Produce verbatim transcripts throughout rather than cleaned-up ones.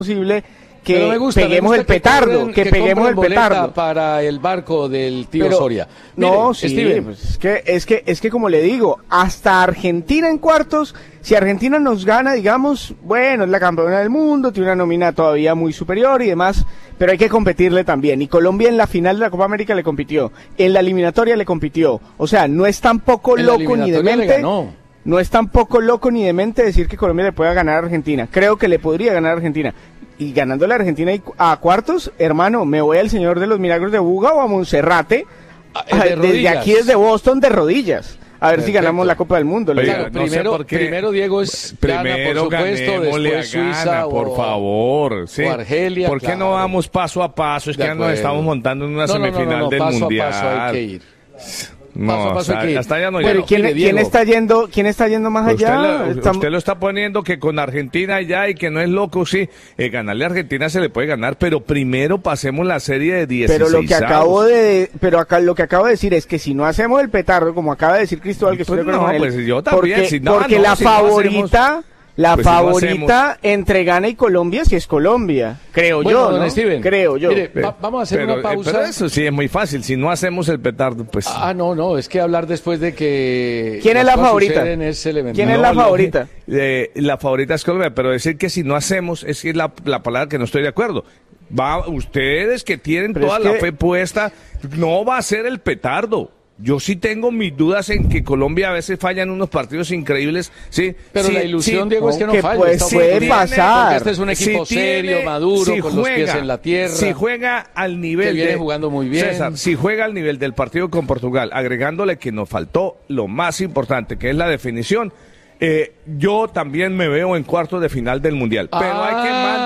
posible que me gusta, peguemos me gusta el petardo, compren, que, que peguemos el petardo para el barco del tío Pero, Soria. Mire, no, sí, Steven. pues es que es que es que como le digo, hasta Argentina en cuartos, si Argentina nos gana, digamos, bueno, es la campeona del mundo, tiene una nómina todavía muy superior y demás, pero hay que competirle también. Y Colombia en la final de la Copa América le compitió, en la eliminatoria le compitió. O sea, no es tampoco En la loco ni eliminatoria le demente. ganó. No es tampoco loco ni demente decir que Colombia le pueda ganar a Argentina. Creo que le podría ganar a Argentina. Y ganándole a Argentina a cuartos, hermano, me voy al Señor de los Milagros de Buga o a Monserrate, de desde aquí, desde Boston, de rodillas. A ver Perfecto. si ganamos la Copa del Mundo. Oiga, claro, no primero, sé primero, Diego, es primero Gana, por supuesto, después Suiza Gana, por o, favor. Sí. o Argelia. ¿Por qué claro. no vamos paso a paso? Es de que ya nos estamos montando en una no, semifinal no, no, no, del paso Mundial. Paso a paso hay que ir. No, paso a paso o sea, hay que ir. hasta allá no Pero llego. ¿quién, Mire, ¿quién está yendo, quién está yendo más usted allá? Lo, Estamos... usted lo está poniendo que con Argentina ya y que no es loco, sí. Eh, ganarle a Argentina se le puede ganar, pero primero pasemos la serie de dieciséis. Pero lo que acabo de, pero acá lo que acabo de decir es que si no hacemos el petardo, como acaba de decir Cristóbal, que pues estoy de no, acuerdo con él, pues yo también, porque, si no, porque no, la si no favorita, hacemos... la Pues si favorita no entre Ghana y Colombia, si es Colombia, creo bueno, yo, don ¿no? Steven, creo yo. Mire, va, vamos a hacer pero, una pausa. Pero eso sí es muy fácil, si no hacemos el petardo, pues... Ah, no, no, es que hablar después de que... ¿Quién es la favorita? Es ¿Quién no, es la favorita? Lo, eh, la favorita es Colombia, pero decir que si no hacemos, es que es la, la palabra que no estoy de acuerdo. Va, ustedes que tienen pero toda la que... fe puesta, no va a ser el petardo. Yo sí tengo mis dudas en que Colombia a veces falla en unos partidos increíbles, sí. Pero sí, la ilusión, sí, Diego, es que no que falla. Pues, sí, puede tiene, pasar. Este es un equipo si serio, tiene, maduro, si con juega, los pies en la tierra. Si juega al nivel que viene de, jugando muy bien. César, si juega al nivel del partido con Portugal, agregándole que nos faltó lo más importante, que es la definición. Eh, yo también me veo en cuartos de final del Mundial, pero ah, hay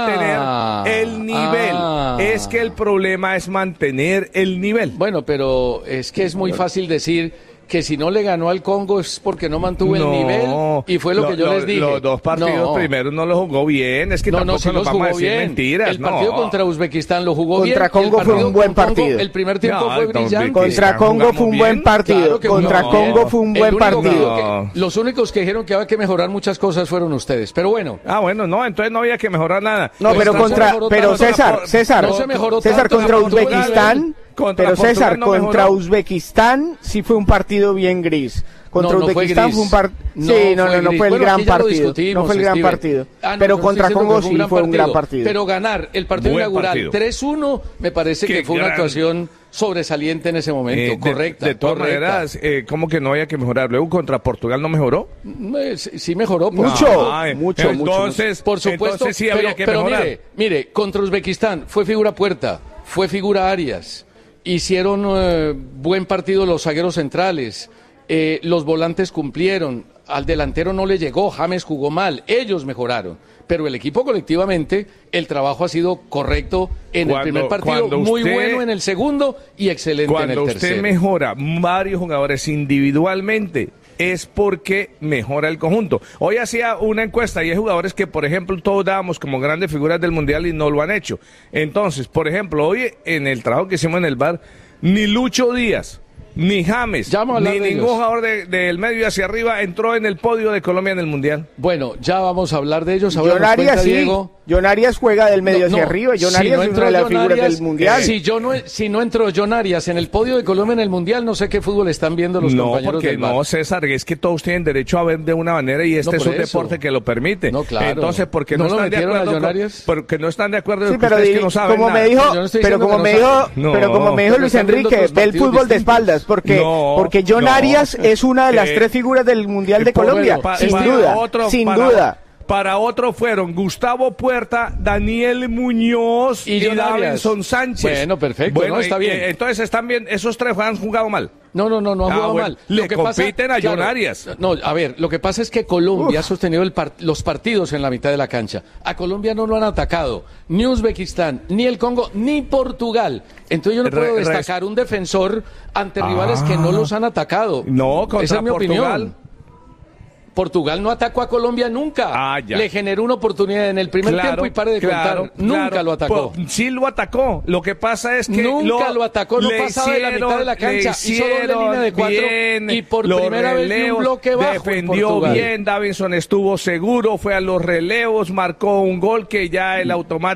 que mantener el nivel. Ah, es que el problema es mantener el nivel. Bueno, pero es que es muy fácil decir que si no le ganó al Congo es porque no mantuvo no, el nivel y fue lo, lo que yo lo, les dije. Los dos partidos no. primeros no lo jugó bien, es que no, tampoco no, si nos los vamos jugó a decir bien. mentiras. El partido no. contra Uzbekistán lo jugó contra bien. Congo fue un buen partido. Congo, el primer tiempo no, fue brillante. Contra Congo fue un buen partido. Claro contra no, Congo bien. fue un buen partido. No. Que, los únicos que dijeron que había que mejorar muchas cosas fueron ustedes. Pero bueno. Ah, bueno, no, entonces no había que mejorar nada. No, pues pero contra, pero César, César, no se mejoró César tanto, contra Uzbekistán. Contra pero Portugal César, no contra mejoró. Uzbekistán sí fue un partido bien gris. Contra no, no Uzbekistán fue, fue un partido. no Sí, no, no, no gris. fue el bueno, gran partido. No fue el gran Steven. partido. Ah, no, pero no contra Congo fue sí fue un gran partido. Pero ganar el partido Buen inaugural partido. tres uno me parece Qué que fue una gran... actuación sobresaliente en ese momento, eh, correcta. De, de todas correcta. maneras, eh, ¿cómo que no había que mejorar? Luego contra Portugal no mejoró. Eh, sí, sí mejoró. Por Mucho, Ay, mucho, entonces, mucho. Por supuesto, entonces sí pero, había que pero mejorar. mire, mire, contra Uzbekistán fue figura Puerta, fue figura Arias, hicieron eh, buen partido los zagueros centrales, eh, los volantes cumplieron, al delantero no le llegó, James jugó mal, ellos mejoraron, pero el equipo colectivamente, el trabajo ha sido correcto en Cuando- el primer partido, cuando muy usted- bueno en el segundo y excelente en Cuando el usted tercero. mejora varios jugadores individualmente, es porque mejora el conjunto. Hoy hacía una encuesta y hay jugadores que, por ejemplo, todos dábamos como grandes figuras del Mundial y no lo han hecho. Entonces, por ejemplo, hoy en el trabajo que hicimos en el bar, ni Lucho Díaz, ni James, Ya vamos a hablar ni de ningún ellos. jugador de- del medio hacia arriba entró en el podio de Colombia en el Mundial. Bueno, ya vamos a hablar de ellos. Ahora John nos Arias cuenta sí. Diego. John Arias juega del medio No, hacia no, arriba. John si Arias no es entró una de las John figuras Arias, del Mundial. Si, yo no, si no entró John Arias en el podio de Colombia en el Mundial, no sé qué fútbol están viendo los No, compañeros porque del bar. no, César, es que todos tienen derecho a ver de una manera y este No, es por un eso. deporte que lo permite. No, claro. Entonces, porque no, ¿No lo están de metieron a acuerdo John con- Arias? porque no están de acuerdo Sí, con pero ustedes di- que no saben como me nada. dijo, Yo no estoy pero diciendo como que me no dijo, saben. No. pero como me dijo Pero Luis están viendo Enrique, otros ve el partidos fútbol de distintos. espaldas, porque No, porque John no. Arias es una de las Eh, tres figuras del Mundial de Por- Colombia, pa- sin para duda, otro- sin para- duda. Para otro fueron Gustavo Puerta, Daniel Muñoz Y y, John Arias. Davinson Sánchez. Bueno, perfecto, ¿no? Está y- bien. eh, entonces están bien, esos tres han jugado mal. No, no, no, no ha Ah, jugado bueno, mal. le compiten a John Arias. No, a ver, lo que pasa es que Colombia Uf. ha sostenido el par- los partidos en la mitad de la cancha. A Colombia no lo han atacado ni Uzbekistán, ni el Congo, ni Portugal. Entonces yo no Re- puedo res- destacar un defensor ante rivales que no los han atacado. No, contra Esa es mi Portugal. opinión. Portugal no atacó a Colombia nunca. Ah, ya. Le generó una oportunidad en el primer Claro, tiempo y pare de claro, contar. Nunca claro. lo atacó. Pues, sí lo atacó. Lo que pasa es que Nunca lo, atacó, no le pasaba de la mitad de la cancha, hizo doble línea de cuatro bien, y por los primera vez dio un relevos, bloque bajo en defendió Portugal. bien, Davinson estuvo seguro, fue a los relevos, marcó un gol que ya el automático